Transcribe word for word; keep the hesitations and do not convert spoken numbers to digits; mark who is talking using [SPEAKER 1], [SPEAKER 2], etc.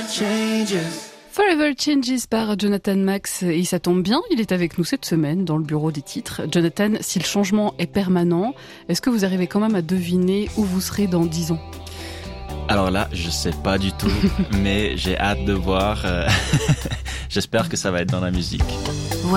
[SPEAKER 1] Forever Changes par Jonathan Max, et ça tombe bien, il est avec nous cette semaine dans le bureau des titres. Jonathan, si le changement est permanent, est-ce que vous arrivez quand même à deviner où vous serez dans dix ans ?
[SPEAKER 2] Alors là, je sais pas du tout, mais j'ai hâte de voir. J'espère que ça va être dans la musique.